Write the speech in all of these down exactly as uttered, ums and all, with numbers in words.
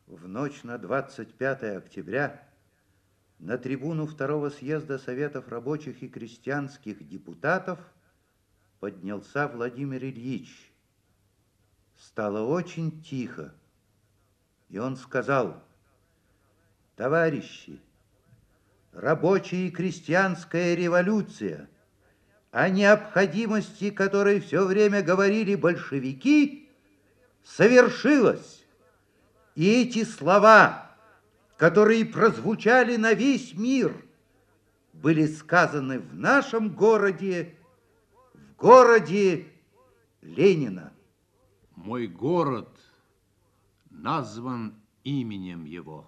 В ночь на двадцать пятое октября на трибуну второго съезда Советов рабочих и крестьянских депутатов поднялся Владимир Ильич. Стало очень тихо, и он сказал: товарищи, рабочая и крестьянская революция, о необходимости которой все время говорили большевики, совершилась. И эти слова, которые прозвучали на весь мир, были сказаны в нашем городе, в городе Ленина. Мой город назван именем его.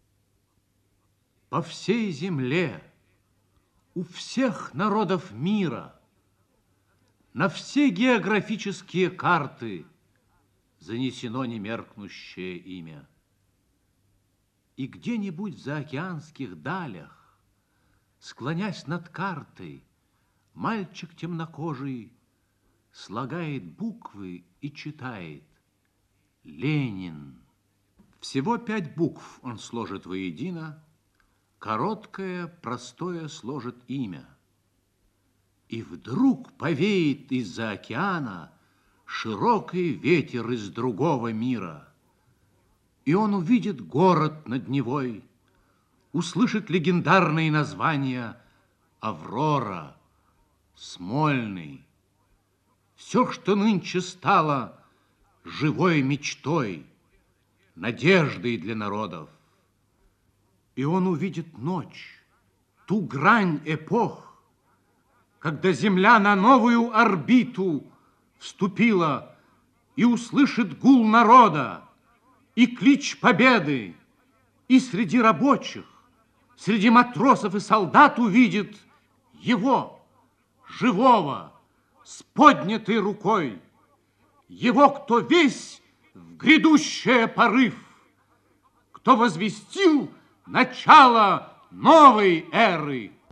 По всей земле, у всех народов мира, на все географические карты занесено немеркнущее имя. И где-нибудь в заокеанских далях, склонясь над картой, мальчик темнокожий слагает буквы и читает: Ленин. Всего пять букв он сложит воедино, короткое, простое сложит имя. И вдруг повеет из-за океана широкий ветер из другого мира, и он увидит город над Невой, услышит легендарные названия: Аврора, Смольный. Все, что нынче стало живой мечтой, надеждой для народов. И он увидит ночь, ту грань эпох, когда Земля на новую орбиту вступила, и услышит гул народа и клич победы, и среди рабочих, среди матросов и солдат увидит его, живого, с поднятой рукой, его, кто весь в грядущее порыв, кто возвестил начало новой эры.